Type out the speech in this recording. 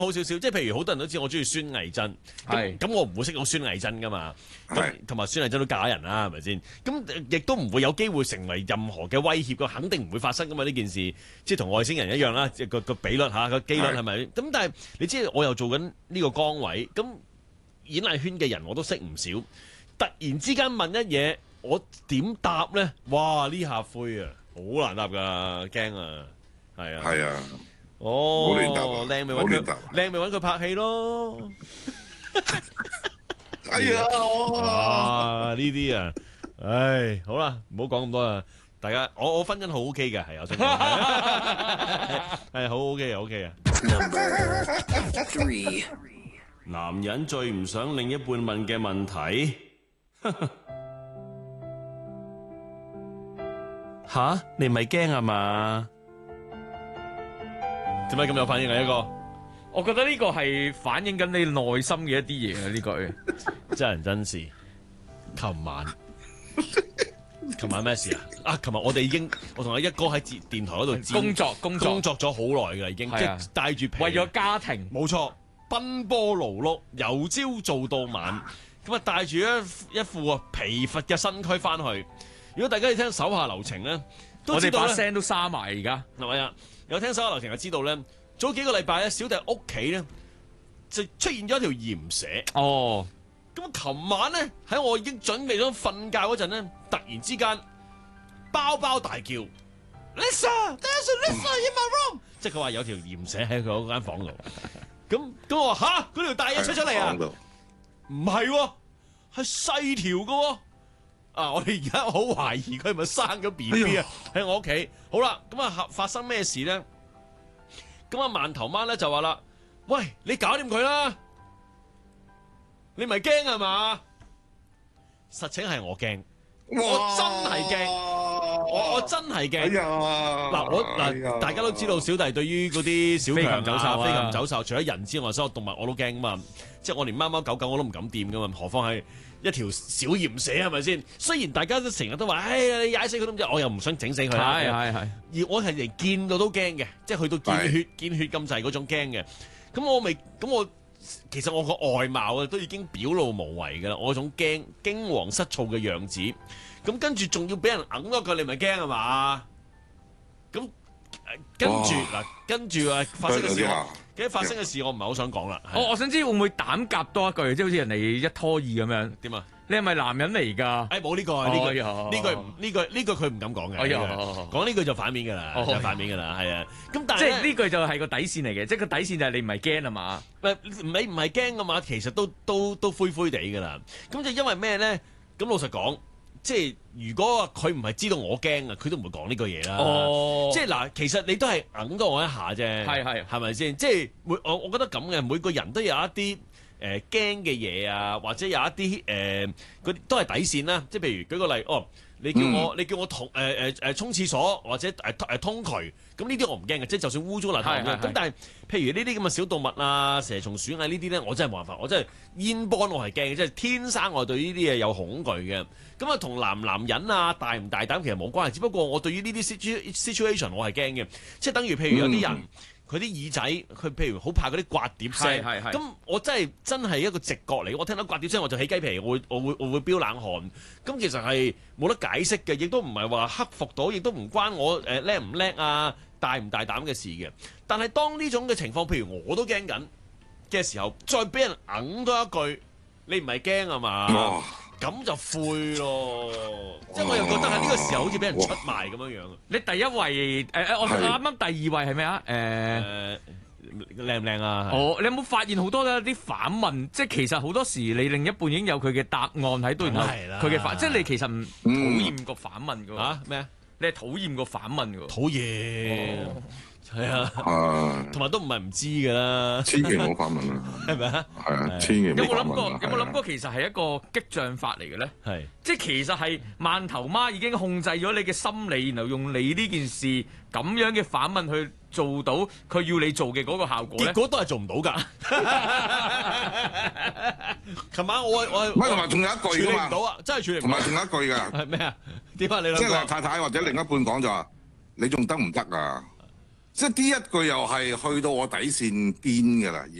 好少少，即係譬如好多人都知我中意孫藝珍，咁我唔會識到孫藝珍噶嘛，同埋孫藝珍都嫁人啦，係咪先？咁亦都唔會有機會成為任何嘅威脅，肯定唔會發生噶嘛呢件事，即係同外星人一樣啦，個比率嚇個機率係咪？咁但係你知我又做緊呢個崗位，咁演藝圈嘅人我都識唔少，突然之間問一嘢，我點答咧？哇！呢下灰啊，好難答㗎，驚啊，係啊， 係啊。 哦， 靚咪揾佢拍戲咯。 哎呀， 哇！呢啲啊，唉，好啦，唔好講咁多啦。大家，我婚姻好 OK 嘅，係我想講，係好 OK 嘅 OK 嘅。3 男人最唔想另一半問嘅問題，吓？你唔係驚啊嘛？點解咁有反應啊？一個， 我覺得呢個係反映緊你內心嘅一啲嘢啊！呢句真人真事。琴晚咩事啊？琴日我同阿一哥喺電台嗰度工作咗好耐㗎，已經即係帶住皮， 為咗家庭， 冇錯，奔波勞碌，由朝做到晚，咁啊帶住一副疲乏嘅身軀翻去。如果大家要聽手下留情咧， 我哋把聲都沙埋而家， 係咪啊？有聽手下留情就知道咧，早幾個禮拜咧，小弟屋企咧就出現咗一條鹽蛇。 哦， 咁琴晚咧喺我已經準備咗瞓覺嗰陣咧，突然之間包大叫 ，Lisa，there's a Lisa in my room，即係佢話有條鹽蛇喺佢嗰間房度。咁我話吓，嗰條大嘢出嚟啊？唔係喎，係細條嘅喎。我哋而家好懷疑佢係咪生咗 BB 啊？喺我屋企。好啦，咁啊發生咩事咧？咁啊饅頭媽咧就話啦：喂，你搞掂佢啦！你咪驚係嘛？實情係我驚，我真係驚，我真係驚。嗱，大家都知道小弟對於嗰啲小強啊、飛禽走獸，除咗人之外，所有動物我都驚噶嘛。即係我連貓貓狗狗我都唔敢掂噶嘛，何況係一條小鹽蛇係咪先？雖然大家都成日都話，你踩死佢都唔知，我又唔想整死佢啦。係。而我係連見到都驚嘅，即係去到見血咁滯嗰種驚嘅。咁其實我個外貌都已經表露無遺㗎啦，我嗰種驚惶失措嘅樣子。咁跟住仲要俾人揞咗佢，你咪驚係嘛？咁跟住發生嘅事，我唔係好想講啦。 我想知會唔會膽夾多一句，即係好似人哋一拖二咁樣？點啊？你係咪男人嚟㗎？ 冇呢句佢唔敢講嘅。講呢句就反面㗎啦，就反面㗎啦，係啊。咁但係即係呢句就係個底線嚟嘅，即係個底線就係你唔係驚啊嘛？ 你唔係驚㗎嘛？其實都灰灰地㗎啦。咁就因為咩咧？咁老實講。即係如果佢唔係知道我驚啊，佢都唔會講呢句嘢啦。即係嗱，其實你都係揞咗我一下啫。係咪先？即係我覺得咁嘅，每個人都有一啲驚嘅嘢啊，或者有一啲嗰啲都係底線啦。即係譬如舉個例，你叫我沖廁所或者通渠，咁呢啲我唔驚嘅，即係就算污糟邋遢咁。咁但係譬如呢啲咁嘅小動物啊、蛇蟲鼠蟻呢啲咧，我真係冇辦法，我真係煙波我係驚嘅，即係天生我對呢啲嘢有恐懼嘅。咁啊，同男人啊大唔大膽其實冇關係，只不過我對於呢啲 situation 我係驚嘅，即係等於譬如有啲人。佢啲耳仔，佢譬如好怕嗰啲刮碟聲，咁我真係一個直覺嚟，我聽到刮碟聲我就起雞皮，我會飆冷汗。咁其實係冇得解釋嘅，亦都唔係話克服到，亦都唔關我叻唔叻啊、大唔大膽嘅事嘅。但係當呢種嘅情況，譬如我都驚緊嘅時候，再俾人揞多一句，你唔係驚啊嘛？咁就灰咯，即係我又覺得喺呢個時候好似俾人出賣咁樣樣。 你第一位我啱啱第二位係咩啊？ 靚唔靚啊？ 你有冇發現好多啲反問？即係其實好多時你另一半已經有佢嘅答案喺度，然後佢嘅反，即係你其實唔討厭個反問㗎喎。 咩啊？ 你係討厭個反問㗎喎？ 討厭。係啊，同埋都唔係唔知㗎啦， 千祈唔好反問啦， 係咪啊？ 係啊，千祈唔好反問。 有冇諗過其實係一個激將法嚟嘅咧？ 係， 即係其實係饅頭媽已經控制咗你嘅心理，然後用你呢件事咁樣嘅反問去做到佢要你做嘅嗰個效果咧？ 結果都係做唔到㗎。琴晚我同埋仲有一句㗎嘛，處理唔到啊，真係處理唔到。 同埋仲有一句㗎， 係咩啊？點解你兩個？ 即係太太或者另一半講就話：你仲得唔得啊？ 即係呢一句又係去到我底線邊㗎啦。